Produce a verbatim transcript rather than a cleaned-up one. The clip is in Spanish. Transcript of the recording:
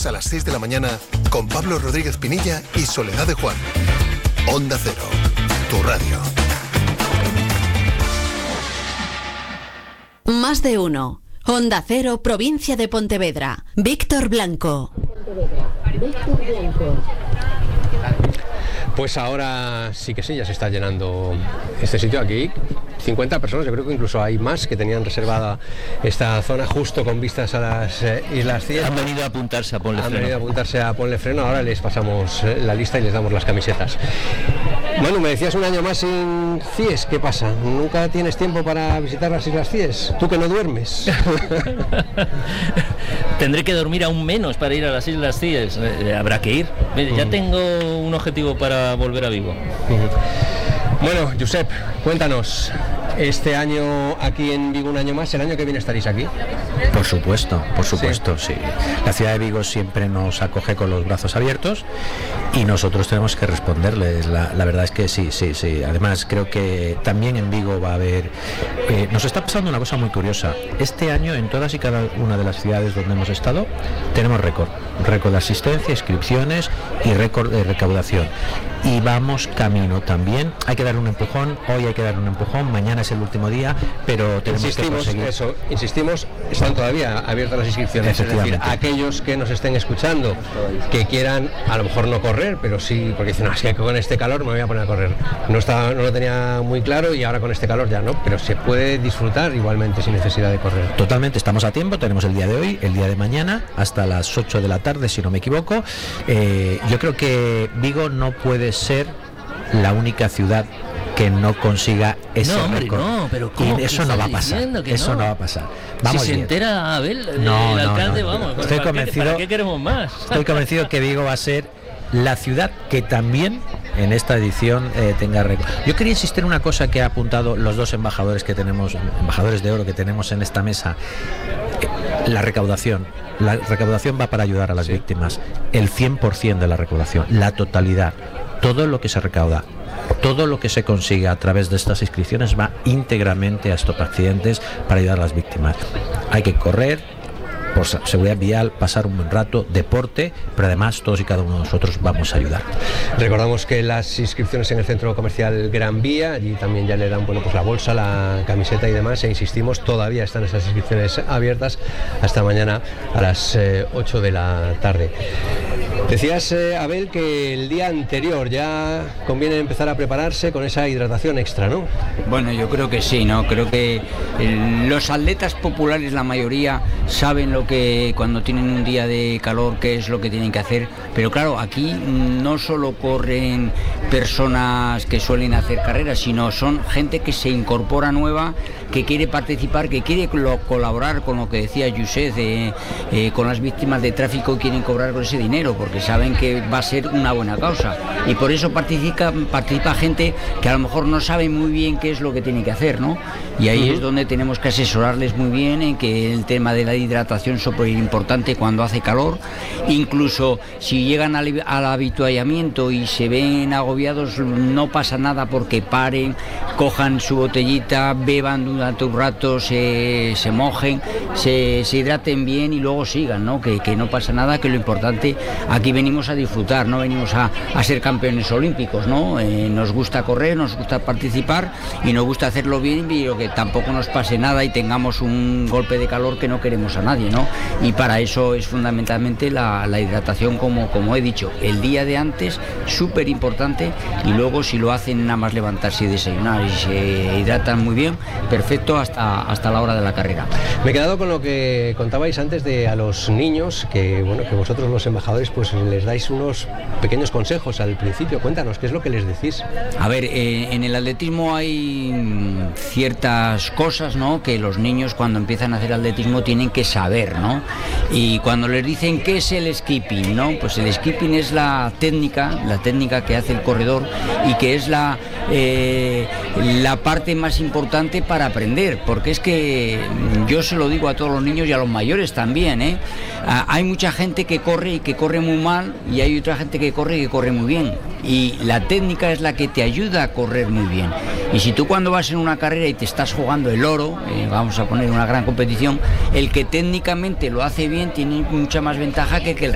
A las seis de la mañana con Pablo Rodríguez Pinilla y Soledad de Juan. Onda Cero, tu radio. Más de uno. Onda Cero, provincia de Pontevedra. Víctor Blanco. Víctor Blanco. Pues ahora sí que sí, ya se está llenando este sitio aquí. cincuenta personas, yo creo que incluso hay más que tenían reservada esta zona justo con vistas a las eh, Islas Cíes. Han venido a apuntarse a Ponle Freno. Han venido a apuntarse a Ponle Freno, ahora les pasamos eh, la lista y les damos las camisetas. Manu, me decías un año más sin Cíes, ¿qué pasa? ¿Nunca tienes tiempo para visitar las Islas Cíes? ¿Tú que no duermes? Tendré que dormir aún menos para ir a las Islas Cíes. Eh, habrá que ir. Mire, ya tengo un objetivo para volver a Vigo. Bueno, Josep, cuéntanos, este año aquí en Vigo un año más, ¿el año que viene estaréis aquí? Por supuesto, por supuesto, sí. sí. La ciudad de Vigo siempre nos acoge con los brazos abiertos y nosotros tenemos que responderles. La, la verdad es que sí, sí, sí. Además, creo que también en Vigo va a haber... Eh, nos está pasando una cosa muy curiosa. Este año, en todas y cada una de las ciudades donde hemos estado, tenemos récord. Récord de asistencia, inscripciones y récord de recaudación. Y vamos camino también. Hay que dar un empujón, hoy hay que dar un empujón, mañana es el último día, pero tenemos insistimos, que conseguir... Eso, insistimos, están todavía abiertas las inscripciones, es decir, aquellos que nos estén escuchando, que quieran, a lo mejor no correr, pero sí, porque dicen, no, es que con este calor me voy a poner a correr. No, estaba, no lo tenía muy claro y ahora con este calor ya no, pero se puede disfrutar igualmente sin necesidad de correr. Totalmente, estamos a tiempo, tenemos el día de hoy, el día de mañana, hasta las ocho de la tarde, si no me equivoco. Eh, yo creo que Vigo no puede ser la única ciudad que no consiga ese no, hombre, récord. No, pero ¿cómo? Y eso no va a pasar. Eso no? no va a pasar. Vamos si se bien. entera Abel, no, el no, alcalde, no, no, vamos. Estoy ¿para convencido. Qué, ¿Para qué queremos más? Estoy convencido que Vigo va a ser la ciudad que también en esta edición eh, tenga récord. Yo quería insistir en una cosa que ha apuntado los dos embajadores que tenemos, embajadores de oro que tenemos en esta mesa. La recaudación. La recaudación va para ayudar a las sí. víctimas. El cien por ciento de la recaudación, la totalidad, todo lo que se recauda, todo lo que se consigue a través de estas inscripciones va íntegramente a estos accidentes para ayudar a las víctimas. Hay que correr por seguridad vial, pasar un buen rato, deporte, pero además todos y cada uno de nosotros vamos a ayudar. Recordamos que las inscripciones en el centro comercial Gran Vía, allí también ya le dan bueno pues la bolsa, la camiseta y demás, e insistimos, todavía están esas inscripciones abiertas hasta mañana a las eh, ocho de la tarde. Decías, eh, Abel, que el día anterior ya conviene empezar a prepararse con esa hidratación extra, ¿no? Bueno, yo creo que sí, ¿no? Creo que el, los atletas populares, la mayoría, saben lo que cuando tienen un día de calor, qué es lo que tienen que hacer. Pero claro, aquí no solo corren personas que suelen hacer carreras, sino son gente que se incorpora nueva, que quiere participar, que quiere lo, colaborar con lo que decía Josep, eh, eh, con las víctimas de tráfico, quieren cobrar con ese dinero, porque saben que va a ser una buena causa. Y por eso participa, participa gente que a lo mejor no sabe muy bien qué es lo que tiene que hacer, ¿no? Y ahí uh-huh. es donde tenemos que asesorarles muy bien en que el tema de la hidratación es súper importante cuando hace calor. Incluso si llegan al, al habituallamiento y se ven agobiados, no pasa nada porque paren, cojan su botellita, beban durante un rato, se, se mojen, se, se hidraten bien y luego sigan, ¿no? Que, que no pasa nada, que lo importante, aquí venimos a disfrutar, no venimos a, a ser campeones olímpicos, ¿no? Eh, nos gusta correr, nos gusta participar y nos gusta hacerlo bien, pero que tampoco nos pase nada y tengamos un golpe de calor que no queremos a nadie, ¿no? Y para eso es fundamentalmente la, la hidratación, como, como he dicho, el día de antes, súper importante, y luego si lo hacen nada más levantarse y desayunar y se hidratan muy bien, perfecto hasta, hasta la hora de la carrera. Me he quedado con lo que contabais antes de a los niños, que bueno, que vosotros los embajadores pues les dais unos pequeños consejos al principio. Cuéntanos, ¿qué es lo que les decís? A ver, eh, en el atletismo hay ciertas cosas, ¿no?, que los niños cuando empiezan a hacer atletismo tienen que saber, ¿no? Y cuando les dicen qué es el skipping, ¿no? Pues el skipping es la técnica, la técnica que hace el corredor y que es la, eh, la parte más importante para aprender, porque es que yo se lo digo a todos los niños y a los mayores también, ¿eh? Ah, hay mucha gente que corre y que corre muy mal y hay otra gente que corre y que corre muy bien, y la técnica es la que te ayuda a correr muy bien. Y si tú cuando vas en una carrera y te estás jugando el oro, eh, vamos a poner una gran competición, el que técnicamente lo hace bien tiene mucha más ventaja que, que el